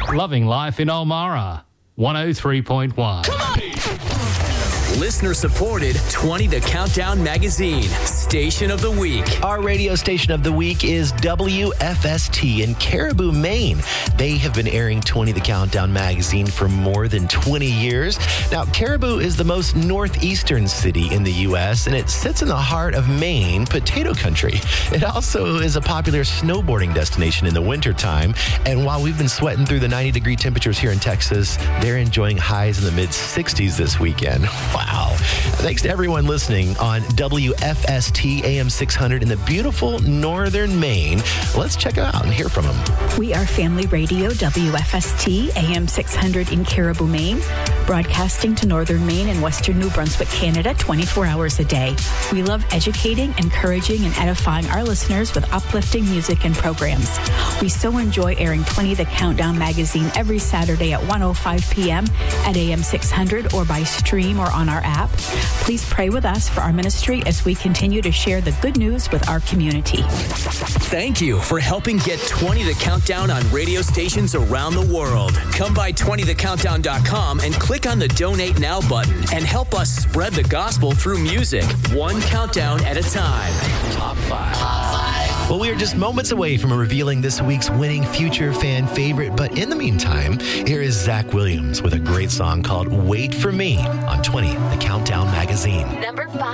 Loving life in Ulmarra. 103.1. Listener supported 20 The Countdown Magazine, Station of the Week. Our radio station of the week is WFST in Caribou, Maine. They have been airing 20 The Countdown Magazine for more than 20 years. Now, Caribou is the most northeastern city in the U.S., and it sits in the heart of Maine, potato country. It also is a popular snowboarding destination in the wintertime. And while we've been sweating through the 90-degree temperatures here in Texas, they're enjoying highs in the mid-60s this weekend. Wow. Thanks to everyone listening on WFST AM 600 in the beautiful northern Maine. Let's check it out and hear from them. We are Family Radio, WFST AM 600 in Caribou, Maine, broadcasting to northern Maine and western New Brunswick, Canada, 24 hours a day. We love educating, encouraging, and edifying our listeners with uplifting music and programs. We so enjoy airing 20 The Countdown Magazine every Saturday at 1:05 p.m. at AM 600 or by stream or on our app. Please pray with us for our ministry as we continue to share the good news with our community. Thank you for helping get 20 The Countdown on radio stations around the world. Come by 20thecountdown.com and click on the Donate Now button and help us spread the gospel through music, one countdown at a time. Top 5. Well, we are just moments away from revealing this week's winning future fan favorite, but in the meantime, here is Zach Williams with a great song called Wait for Me on 20 The Countdown Magazine. Number 5.